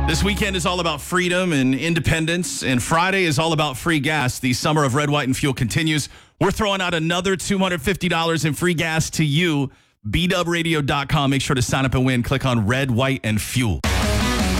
This weekend is all about freedom and independence, and Friday is all about free gas. The summer of Red, White, and Fuel continues. We're throwing out another $250 in free gas to you. BWradio.com. Make sure to sign up and win. Click on Red, White, and Fuel.